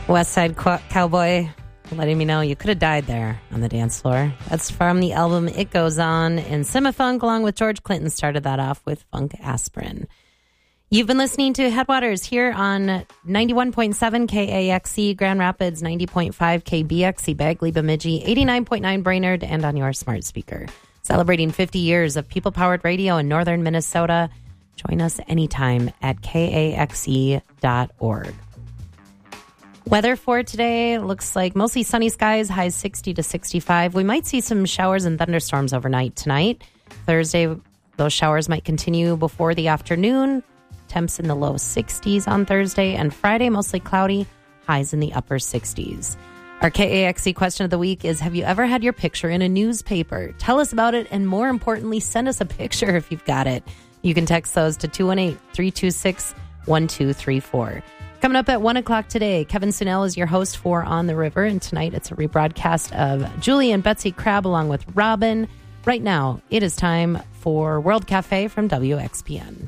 West Side Cowboy letting me know you could have died there on the dance floor. That's from the album It Goes On. And Semi-Funk, along with George Clinton, started that off with Funk Aspirin. You've been listening to Headwaters here on 91.7 KAXE Grand Rapids, 90.5 KBXE Bagley Bemidji, 89.9 Brainerd, and on your smart speaker. Celebrating 50 years of people-powered radio in northern Minnesota. Join us anytime at kaxe.org. Weather for today looks like mostly sunny skies, highs 60 to 65. We might see some showers and thunderstorms overnight tonight. Thursday, those showers might continue before the afternoon. Temps in the low 60s on Thursday. And Friday, mostly cloudy, highs in the upper 60s. Our KAXE question of the week is, have you ever had your picture in a newspaper? Tell us about it, and more importantly, send us a picture if you've got it. You can text those to 218-326-1234. Coming up at 1 o'clock today, Kevin Sunell is your host for On the River, and tonight it's a rebroadcast of Julie and Betsy Crabb along with Robin. Right now, it is time for World Cafe from WXPN.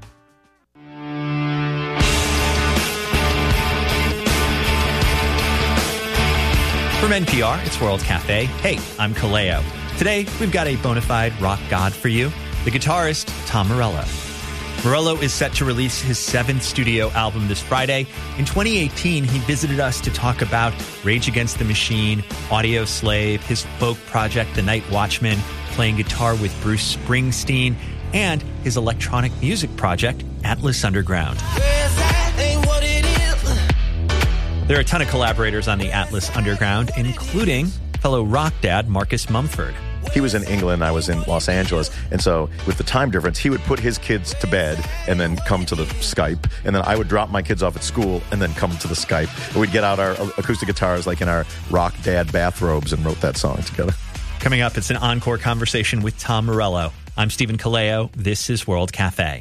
From NPR, it's World Cafe. Hey, I'm Kaleo. Today, we've got a bona fide rock god for you, the guitarist Tom Morello. Morello is set to release his 7th studio album this Friday. In 2018, he visited us to talk about Rage Against the Machine, Audio Slave, his folk project, The Night Watchman, playing guitar with Bruce Springsteen, and his electronic music project, Atlas Underground. There are a ton of collaborators on the Atlas Underground, including fellow rock dad Marcus Mumford. He was in England, I was in Los Angeles, and so with the time difference, he would put his kids to bed and then come to the Skype, and then I would drop my kids off at school and then come to the Skype. And we'd get out our acoustic guitars like in our rock dad bathrobes and wrote that song together. Coming up, it's an encore conversation with Tom Morello. I'm Stephen Kaleo. This is World Cafe.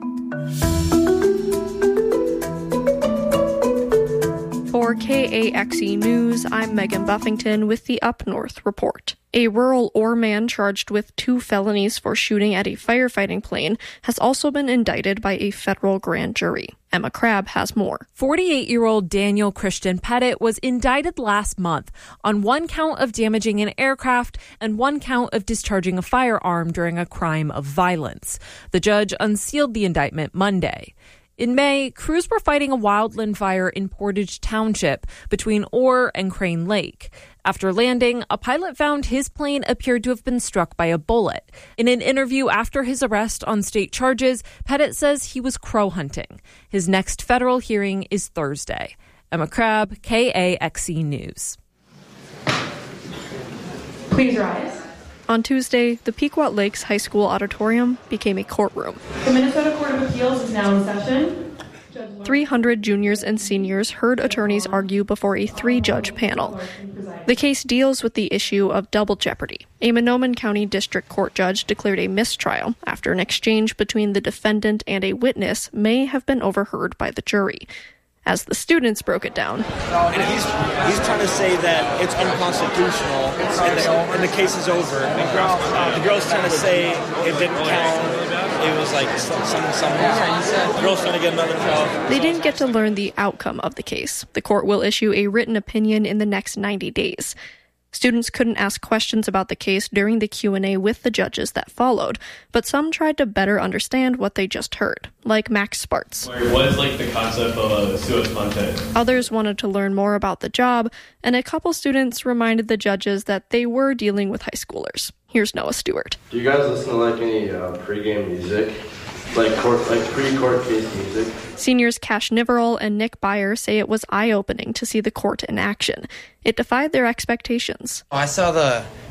For KAXE News, I'm Megan Buffington with the Up North Report. A rural Orr man charged with 2 felonies for shooting at a firefighting plane has also been indicted by a federal grand jury. Emma Crabb has more. 48-year-old Daniel Christian Pettit was indicted last month on 1 count of damaging an aircraft and 1 count of discharging a firearm during a crime of violence. The judge unsealed the indictment Monday. In May, crews were fighting a wildland fire in Portage Township between Orr and Crane Lake. After landing, a pilot found his plane appeared to have been struck by a bullet. In an interview after his arrest on state charges, Pettit says he was crow hunting. His next federal hearing is Thursday. Emma Crabb, KAXE News. Please rise. On Tuesday, the Pequot Lakes High School auditorium became a courtroom. The Minnesota Court of Appeals is now in session. 300 juniors and seniors heard attorneys argue before a 3-judge panel. The case deals with the issue of double jeopardy. A Mahnomen County District Court judge declared a mistrial after an exchange between the defendant and a witness may have been overheard by the jury. As the students broke it down. And he's trying to say that it's unconstitutional and the case is over. The girl's trying to say it didn't count. It was like something. The girl's trying to get another child. They didn't get to learn the outcome of the case. The court will issue a written opinion in the next 90 days. Students couldn't ask questions about the case during the Q&A with the judges that followed, but some tried to better understand what they just heard, like Max Spartz. What is the concept of a sua sponte? Others wanted to learn more about the job, and a couple students reminded the judges that they were dealing with high schoolers. Here's Noah Stewart. Do you guys listen to any pregame music? Pre-court case music? Seniors Cash Niverall and Nick Byer say it was eye-opening to see the court in action. It defied their expectations. I saw the